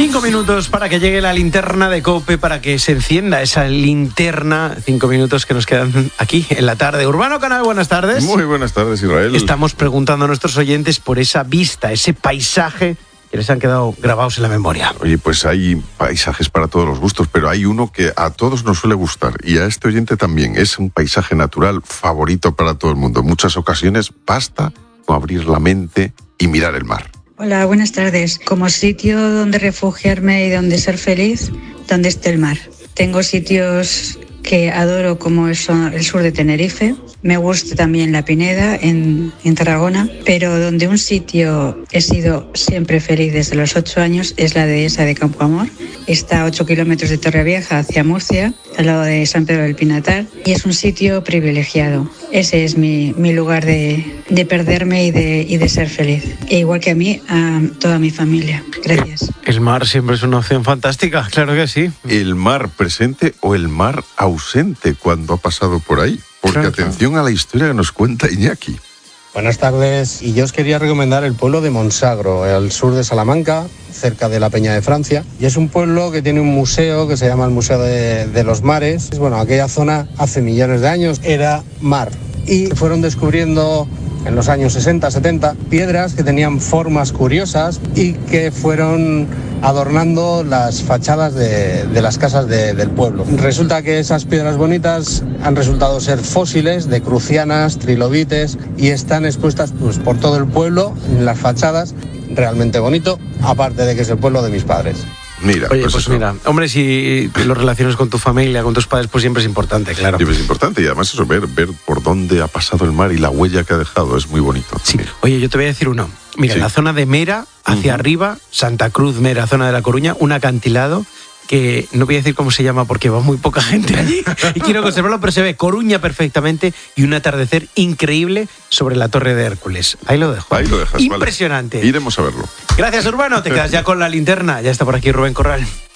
5 minutos para que llegue la linterna de COPE, para que se encienda esa linterna. 5 minutos que nos quedan aquí en la tarde. Urbano Canal, buenas tardes. Muy buenas tardes, Israel. Estamos preguntando a nuestros oyentes por esa vista, ese paisaje que les han quedado grabados en la memoria. Oye, pues hay paisajes para todos los gustos, pero hay uno que a todos nos suele gustar y a este oyente también. Es un paisaje natural favorito para todo el mundo. En muchas ocasiones basta con abrir la mente y mirar el mar. Hola, buenas tardes. Como sitio donde refugiarme y donde ser feliz, donde esté el mar. Tengo sitios que adoro como el sur de Tenerife. Me gusta también La Pineda en Tarragona, pero donde un sitio he sido siempre feliz desde los 8 años es la dehesa de Campoamor. Está a 8 kilómetros de Torrevieja hacia Murcia, al lado de San Pedro del Pinatar, y es un sitio privilegiado. Ese es mi lugar de perderme y de ser feliz. E igual que a mí, a toda mi familia. Gracias. El mar siempre es una opción fantástica, claro que sí. ¿El mar presente o el mar ausente cuando ha pasado por ahí? Porque Claro. atención a la historia que nos cuenta Iñaki. Buenas tardes, y yo os quería recomendar el pueblo de Monsagro, al sur de Salamanca, cerca de la Peña de Francia, y es un pueblo que tiene un museo que se llama el Museo de los Mares. Bueno, aquella zona hace millones de años era mar, y fueron descubriendo en los años 60, 70, piedras que tenían formas curiosas y que fueron adornando las fachadas de las casas del pueblo. Resulta que esas piedras bonitas han resultado ser fósiles de crucianas, trilobites, y están expuestas pues, por todo el pueblo en las fachadas. Realmente bonito, aparte de que es el pueblo de mis padres. Mira, Oye, pues eso. mira, hombre, si lo relacionas con tu familia, con tus padres, pues siempre es importante, claro. Siempre es importante y además eso, ver por dónde ha pasado el mar y la huella que ha dejado es muy bonito. Sí. también. Oye, yo te voy a decir uno. Mira, Sí. en la zona de Mera, hacia arriba, Santa Cruz, Mera, zona de La Coruña, un acantilado que no voy a decir cómo se llama porque va muy poca gente allí y quiero conservarlo, pero se ve Coruña perfectamente y un atardecer increíble sobre la Torre de Hércules. Ahí lo dejo. Ahí lo dejas, Impresionante. Vale. Iremos a verlo. Gracias, Urbano. Te quedas ya con la linterna. Ya está por aquí Rubén Corral.